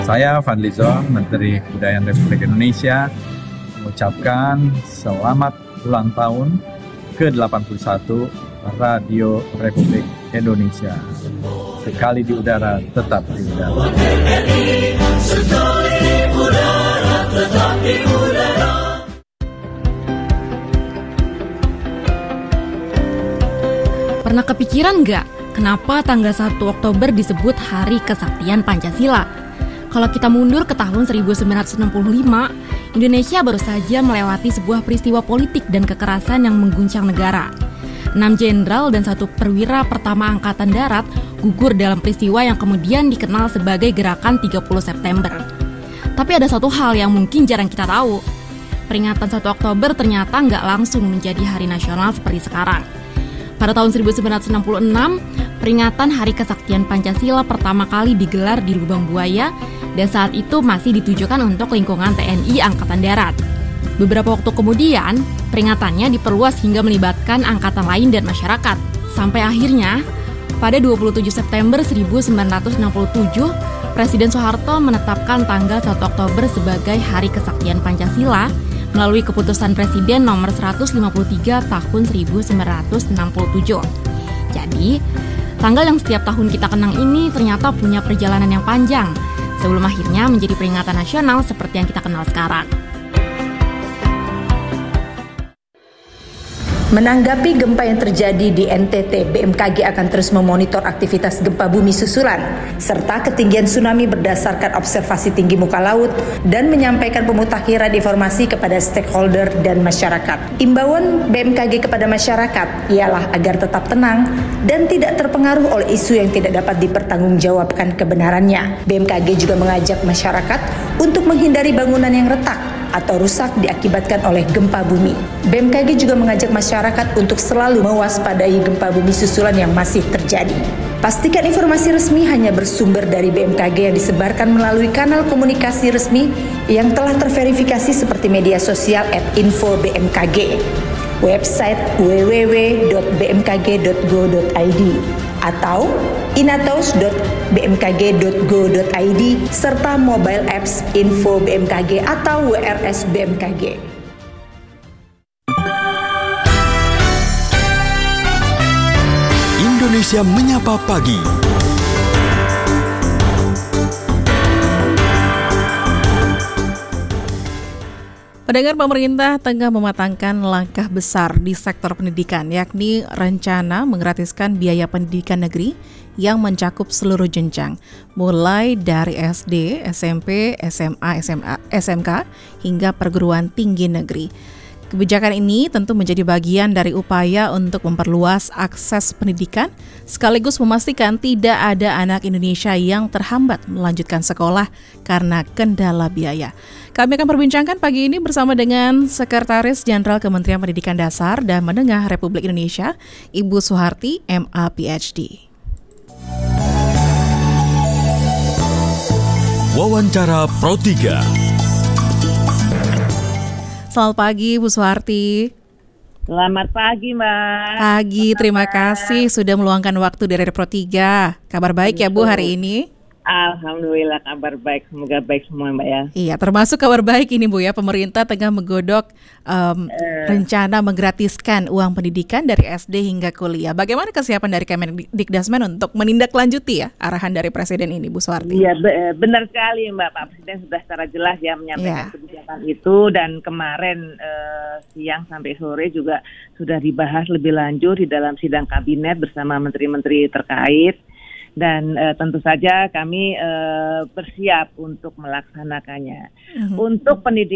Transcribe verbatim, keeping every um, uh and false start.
Saya Fadli Zon, Menteri Kebudayaan Republik Indonesia, mengucapkan selamat ulang tahun ke delapan puluh satu Radio Republik Indonesia. Sekali di udara, tetap di udara. Pernah kepikiran nggak kenapa tanggal satu Oktober disebut Hari Kesaktian Pancasila? Kalau kita mundur ke tahun seribu sembilan ratus enam puluh lima, Indonesia baru saja melewati sebuah peristiwa politik dan kekerasan yang mengguncang negara. Enam jenderal dan satu perwira pertama Angkatan Darat gugur dalam peristiwa yang kemudian dikenal sebagai Gerakan tiga puluh September. Tapi ada satu hal yang mungkin jarang kita tahu. Peringatan satu Oktober ternyata nggak langsung menjadi hari nasional seperti sekarang. Pada tahun seribu sembilan ratus enam puluh enam, peringatan Hari Kesaktian Pancasila pertama kali digelar di Lubang Buaya dan saat itu masih ditujukan untuk lingkungan T N I Angkatan Darat. Beberapa waktu kemudian, peringatannya diperluas hingga melibatkan angkatan lain dan masyarakat. Sampai akhirnya, pada dua puluh tujuh September seribu sembilan ratus enam puluh tujuh, Presiden Soeharto menetapkan tanggal satu Oktober sebagai Hari Kesaktian Pancasila melalui keputusan Presiden nomor seratus lima puluh tiga tahun seribu sembilan ratus enam puluh tujuh. Jadi, tanggal yang setiap tahun kita kenang ini ternyata punya perjalanan yang panjang sebelum akhirnya menjadi peringatan nasional seperti yang kita kenal sekarang. Menanggapi gempa yang terjadi di N T T, B M K G akan terus memonitor aktivitas gempa bumi susulan serta ketinggian tsunami berdasarkan observasi tinggi muka laut dan menyampaikan pemutakhiran informasi kepada stakeholder dan masyarakat. Imbauan B M K G kepada masyarakat ialah agar tetap tenang dan tidak terpengaruh oleh isu yang tidak dapat dipertanggungjawabkan kebenarannya. B M K G juga mengajak masyarakat untuk menghindari bangunan yang retak atau rusak diakibatkan oleh gempa bumi. B M K G juga mengajak masyarakat untuk selalu mewaspadai gempa bumi susulan yang masih terjadi. Pastikan informasi resmi hanya bersumber dari B M K G yang disebarkan melalui kanal komunikasi resmi yang telah terverifikasi seperti media sosial at info B M K G, website w w w dot b m k g dot go dot i d atau inatos dot b m k g dot go dot i d serta mobile apps Info B M K G atau W R S B M K G. Indonesia Menyapa Pagi. Pendengar, pemerintah tengah mematangkan langkah besar di sektor pendidikan, yakni rencana menggratiskan biaya pendidikan negeri yang mencakup seluruh jenjang, mulai dari S D, S M P, S M A, S M A, S M K, hingga perguruan tinggi negeri. Kebijakan ini tentu menjadi bagian dari upaya untuk memperluas akses pendidikan, sekaligus memastikan tidak ada anak Indonesia yang terhambat melanjutkan sekolah karena kendala biaya. Kami akan perbincangkan pagi ini bersama dengan Sekretaris Jenderal Kementerian Pendidikan Dasar dan Menengah Republik Indonesia, Ibu Suharti, M A P H D. Wawancara Pro tiga. Selamat pagi, Bu Suharti. Selamat pagi, Mbak. Pagi, terima kasih sudah meluangkan waktu dari Pro tiga. Kabar baik ya, Bu, hari ini? Alhamdulillah kabar baik, semoga baik semua, Mbak ya. Iya, termasuk kabar baik ini, Bu ya. Pemerintah tengah menggodok um, uh. rencana menggratiskan uang pendidikan dari S D hingga kuliah. Bagaimana kesiapan dari Kemendikdasmen untuk menindaklanjuti ya arahan dari Presiden ini, Bu Suharti? Iya, be- benar sekali, Mbak. Pak Presiden sudah secara jelas ya menyampaikan yeah. kebijakan itu, dan kemarin uh, siang sampai sore juga sudah dibahas lebih lanjut di dalam sidang kabinet bersama menteri-menteri terkait. Dan uh, tentu saja kami uh, bersiap untuk melaksanakannya. Uh-huh. Untuk pendidikan